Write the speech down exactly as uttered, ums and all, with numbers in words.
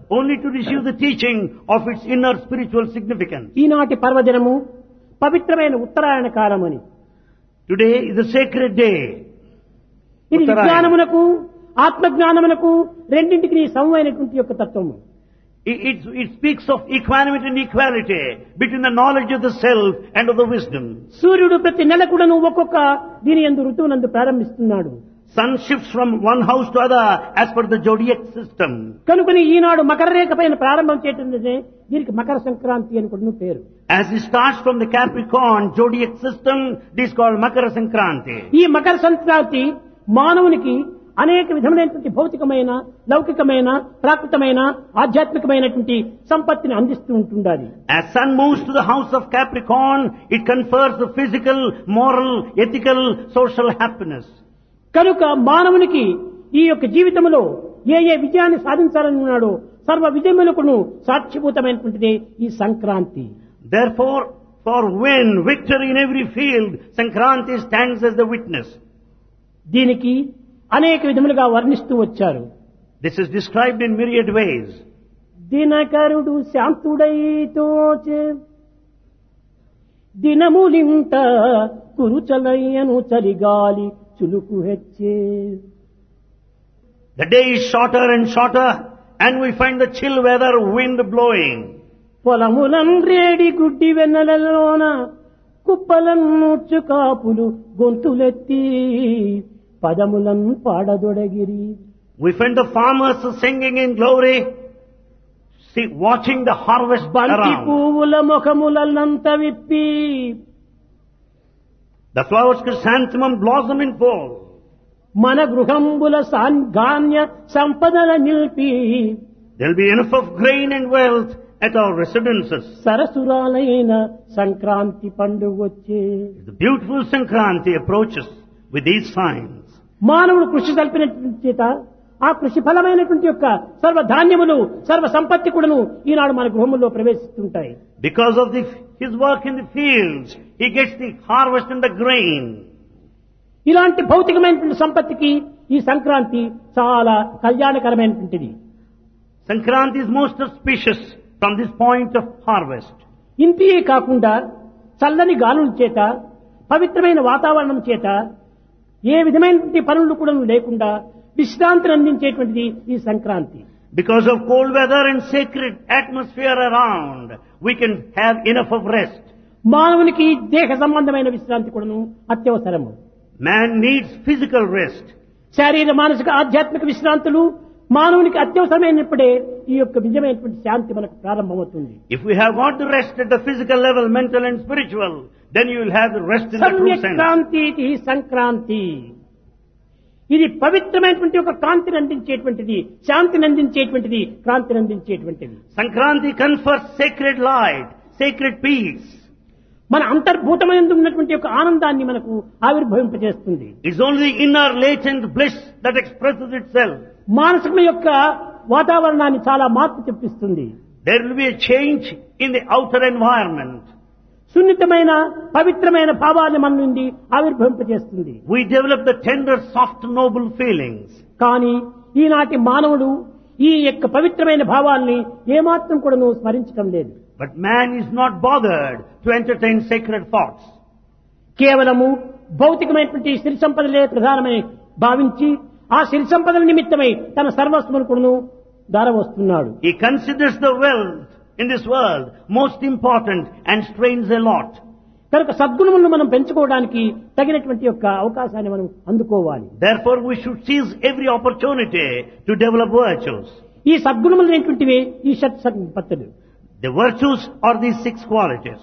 only to receive the teaching of its inner spiritual significance. ఈనాటి పర్వదినము పవిత్రమైన ఉత్తరాయణ కాలమని. Today is a sacred day. ఇది ఉత్తరాయణ. విజ్ఞానమునకు ఆత్మజ్ఞానమునకు రెండింటికి సమమైనటువంటి యొక్క తత్వము. It, it, it speaks of equanimity and equality between the knowledge of the self and of the wisdom. సూర్యుడు ప్రతి నెల కూడాను ఒక్కొక్క దీని యందు ఋతువునందు ప్రారంభిస్తున్నాడు. Sun shifts from one house to other as per the zodiac system. కనుకని ఈనాడు మకర రేఖ పైన ప్రారంభం చేయటంటే దీనికి మకర సంక్రాంతి అని కూడా పేరు. As it starts from the Capricorn zodiac system, this is called Makara Sankranti. ఈ మకర సంక్రాంతి మానవునికి అనేక విధమైనటువంటి భౌతికమైన లౌకికమైన ప్రాకృతమైన ఆధ్యాత్మికమైనటువంటి సంపత్తిని అందిస్తూ ఉంటుండాలి. As sun moves to the house of Capricorn, it confers the physical, moral, ethical, social happiness. కనుక మానవునికి ఈ యొక్క జీవితంలో ఏ ఏ విజయాన్ని సాధించాలని ఉన్నాడో సర్వ విజయములకును సాక్షిభూతమైనటువంటిదే ఈ Sankranti. Therefore, for win, victory in every field, Sankranti stands as the witness. దీనికి అనేక విధములుగా వర్ణిస్తూ వచ్చారు. This is described in myriad ways. దినకరుడు శాంతుడైతోచే దినములింట కురుచలయ్యను Chaligali చులుకు హెచ్చే. The day is shorter and shorter, and we find the chill weather wind blowing. పొలములం రేడి గుడ్డి వెన్నెలలోన కుప్పలన్నుచ్చు కాపులు గొంతులెత్తి పదములం పాడదొడగిరి. We find the farmers singing in glory, see, watching the harvest బంతి around. పువ్వుల ముఖములంత విప్పి The flowers chrysanthemum blossom in full. మన గృహంబుల సాన్గాన్య సంపదల నిలిపి There will be enough of grain and wealth at our residences. సరసురాలైన Sankranti పండుగ వచ్చే. The beautiful Sankranti approaches with these signs. మానవుడు కృషి కల్పినటువంటి చేత ఆ కృషి ఫలమైనటువంటి యొక్క సర్వ ధాన్యములు సర్వ సంపత్తి కూడాను ఈనాడు మన గృహముల్లో ప్రవేశిస్తుంటాయి. Because of the, his work in the fields, he gets the harvest and the grain. ఇలాంటి భౌతికమైనటువంటి సంపత్తికి ఈ సంక్రాంతి చాలా కళ్యాణకరమైనటువంటిది. Sankranti is most auspicious from this point of harvest. ఇంతియే కాకుండా చల్లని గాలుల చేత పవిత్రమైన వాతావరణం చేత ఏ విధమైనటువంటి పనులు కూడా లేకుండా విశ్రాంతిని అందించేటువంటిది ఈ Sankranti. Because of cold weather and sacred atmosphere around, we can have enough of rest. మానవునికి దేహ సంబంధమైన విశ్రాంతి కూడాను అత్యవసరము. Man needs physical rest. శారీర మానసిక ఆధ్యాత్మిక విశ్రాంతులు మానవునికి అత్యవసరమైనప్పుడే ఈ యొక్క నిజమైనటువంటి శాంతి మనకు ప్రారంభమవుతుంది. If we have got the rest at the physical level, mental and spiritual, then you will have the rest in the true sense. Sankranti ఇది సంక్రాంతి. ఇది పవిత్రమైనటువంటి ఒక కాంతిని అందించేటువంటిది, శాంతిని అందించేటువంటిది, క్రాంతిని అందించేటువంటిది. Sankranti confers sacred light, sacred peace. మన అంతర్భూతమైన ఉన్నటువంటి ఒక ఆనందాన్ని మనకు ఆవిర్భవింపజేస్తుంది. It's only the inner latent bliss that expresses itself. మానసిక యొక్క వాతావరణాన్ని చాలా మార్పు తెప్పిస్తుంది. There will be a change in the outer environment. సున్నితమైన పవిత్రమైన భావాన్ని మన నుండి ఆవిర్భవింపజేస్తుంది. We develop the tender, soft, noble feelings. కానీ ఈనాటి మానవుడు ఈ యొక్క పవిత్రమైన భావాల్ని ఏమాత్రం కూడా స్మరించడం లేదు. But man is not bothered to entertain sacred thoughts. కేవలము భౌతికమైనటువంటి సిరి సంపదలే ప్రధానమని భావించి ఆ సిరి సంపదల నిమిత్తమై తన సర్వస్వమును కూడాను దారవస్తున్నాడు. He considers the wealth in this world most important and strains a lot. కనుక సద్గుణములను మనం పెంచుకోవడానికి తగినటువంటి యొక్క అవకాశాన్ని మనం అందుకోవాలి. Therefore we should seize every opportunity to develop virtues. ఈ సద్గుణములు ఏంటివి? ఈ shut సంపత్తులు. The virtues are these six qualities.